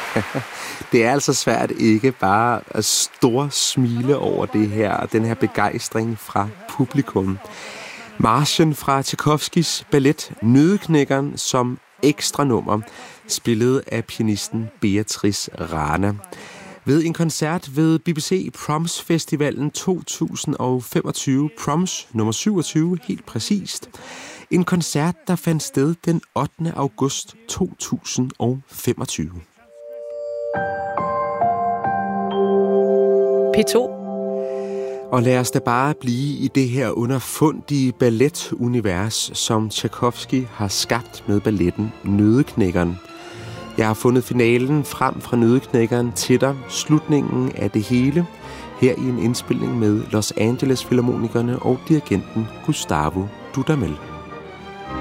Det er altså svært ikke bare at storsmile over det her, og den her begejstring fra publikum. Marchen fra Tchaikovskys ballet Nøddeknækkeren som ekstra nummer, spillet af pianisten Beatrice Rana. Ved en koncert ved BBC Proms Festivalen 2025, Proms nummer 27 helt præcist. En koncert, der fandt sted den 8. august 2025. P2. Og lad os da bare blive i det her underfundige balletunivers, som Tchaikovsky har skabt med balletten Nøddeknækkeren. Jeg har fundet finalen frem fra Nøddeknækkeren til dig, slutningen af det hele, her i en indspilning med Los Angeles Filharmonikerne og dirigenten Gustavo Dudamel.